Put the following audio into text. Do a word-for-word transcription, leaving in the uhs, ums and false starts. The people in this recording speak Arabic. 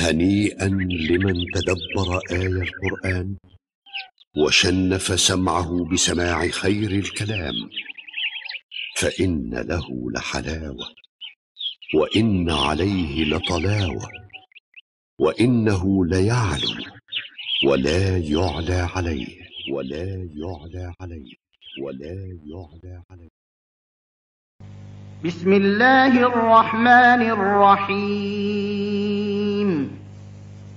هنيئا لمن تدبر آي القرآن وشنف سمعه بسماع خير الكلام، فإن له لحلاوة وإن عليه لطلاوة، وإنه ليعلو ولا يعلى عليه ولا يعلى عليه ولا يعلى عليه. بسم الله الرحمن الرحيم.